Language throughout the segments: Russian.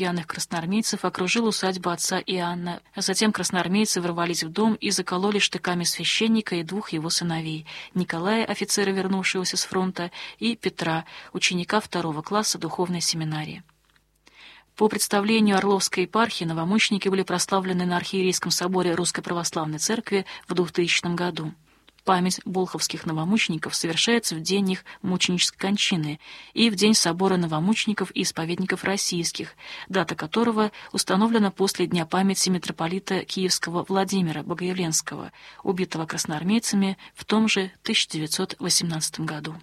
пьяных красноармейцев окружил усадьбу отца Иоанна, а затем красноармейцы ворвались в дом и закололи штыками священника и двух его сыновей — Николая, офицера, вернувшегося с фронта, и Петра, ученика 2 класса духовной семинарии. По представлению Орловской епархии новомученики были прославлены на Архиерейском соборе Русской Православной Церкви в 2000 году. Память болховских новомучеников совершается в день их мученической кончины и в день собора новомучеников и исповедников российских, дата которого установлена после Дня памяти митрополита Киевского Владимира Богоявленского, убитого красноармейцами в том же 1918 году.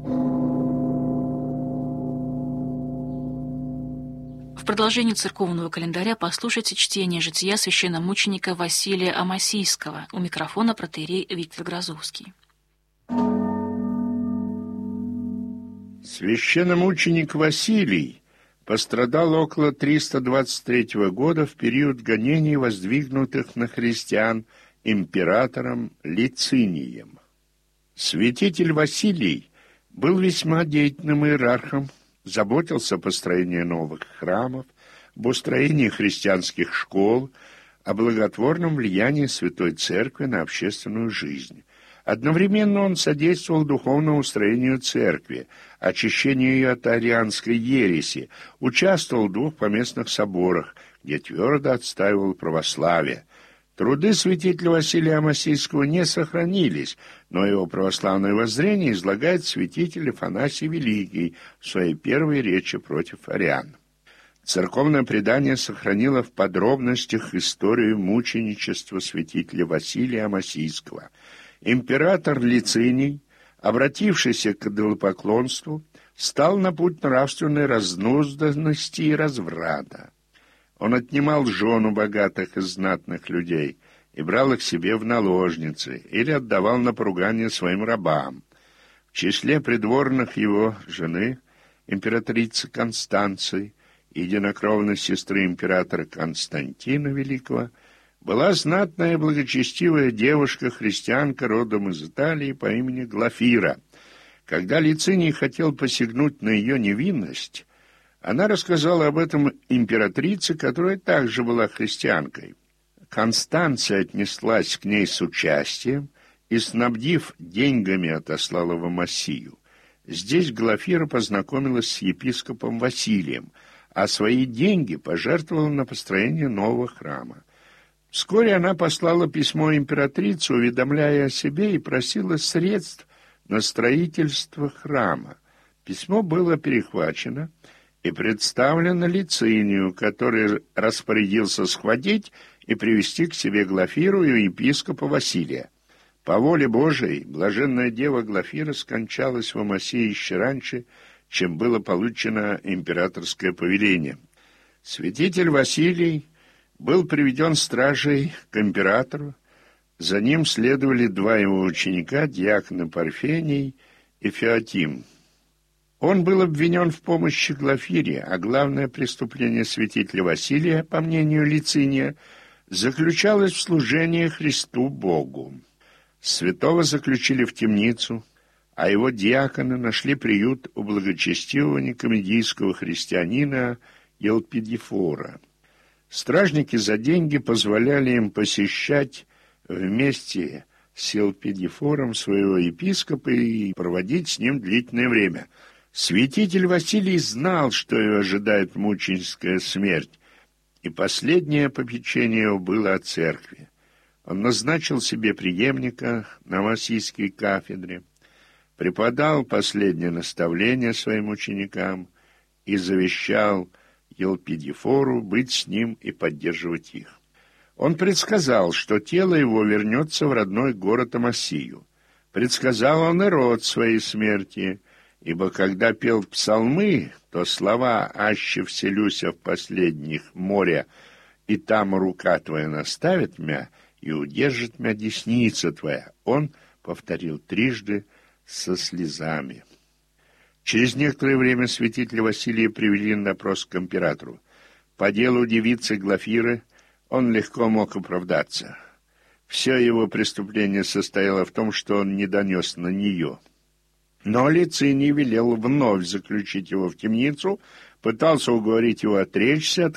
В продолжении церковного календаря послушайте чтение жития священномученика Василия Амасийского. У микрофона протоиерей Виктор Грозовский. Священномученик Василий пострадал около 323 года в период гонений, воздвигнутых на христиан императором Лицинием. Святитель Василий был весьма деятельным иерархом, заботился о построении новых храмов, об устроении христианских школ, о благотворном влиянии Святой Церкви на общественную жизнь. Одновременно он содействовал духовному устроению Церкви, очищению ее от арианской ереси, участвовал в 2 поместных соборах, где твердо отстаивал православие. Труды святителя Василия Амасийского не сохранились, но его православное воззрение излагает святитель Афанасий Великий в своей первой речи против ариан. Церковное предание сохранило в подробностях историю мученичества святителя Василия Амасийского. Император Лициний, обратившийся к идолопоклонству, стал на путь нравственной разнузданности и разврата. Он отнимал жен у богатых и знатных людей и брал их себе в наложницы или отдавал на поругание своим рабам. В числе придворных его жены императрицы Констанции, единокровной сестры императора Константина Великого, была знатная и благочестивая девушка-христианка родом из Италии по имени Глафира. Когда Лициний хотел посягнуть на ее невинность, она рассказала об этом императрице, которая также была христианкой. Констанция отнеслась к ней с участием и, снабдив деньгами, отослала в Амасию. Здесь Глафира познакомилась с епископом Василием, а свои деньги пожертвовала на построение нового храма. Вскоре она послала письмо императрице, уведомляя о себе, и просила средств на строительство храма. Письмо было перехвачено и представлено Лицинию, который распорядился схватить и привести к себе Глафиру и епископа Василия. По воле Божией, блаженная дева Глафира скончалась в Амасии еще раньше, чем было получено императорское повеление. Святитель Василий был приведен стражей к императору, за ним следовали 2 его ученика, диаконы Парфений и Феотим. Он был обвинен в помощи Глафире, а главное преступление святителя Василия, по мнению Лициния, заключалось в служении Христу Богу. Святого заключили в темницу, а его диаконы нашли приют у благочестивого никомедийского христианина Елпидифора. Стражники за деньги позволяли им посещать вместе с Елпидифором своего епископа и проводить с ним длительное время. Святитель Василий знал, что его ожидает мученическая смерть, и последнее попечение его было о церкви. Он назначил себе преемника на Амасийской кафедре, преподал последнее наставление своим ученикам и завещал Елпидифору быть с ним и поддерживать их. Он предсказал, что тело его вернется в родной город Амасию. Предсказал он и род своей смерти, ибо когда пел псалмы, то слова «Аще вселюся в последних моря, и там рука твоя наставит мя, и удержит мя десница твоя», он повторил 3 со слезами. Через некоторое время святителя Василия привели на допрос к императору. По делу девицы Глафиры он легко мог оправдаться. Все его преступление состояло в том, что он не донес на нее. Но Лициний велел вновь заключить его в темницу, пытался уговорить его отречься от